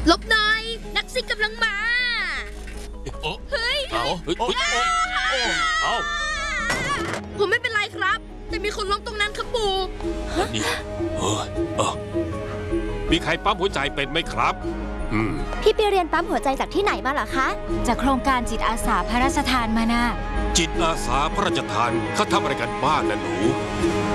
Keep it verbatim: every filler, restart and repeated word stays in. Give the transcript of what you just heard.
หลบหน่อยนักซิ่งกำลังมาเฮ้ยเอาเฮ้ยเอาผมไม่เป็นไรครับแต่มีคนล้มตรงนั้นครับปู่นี่เออเออมีใครปั๊มหัวใจเป็นไหมครับอืมพี่ไปเรียนปั๊มหัวใจจากที่ไหนมาเหรอคะจากโครงการจิตอาสาพระราชทานมานะจิตอาสาพระราชทานเขาทำอะไรกันบ้างนะหนู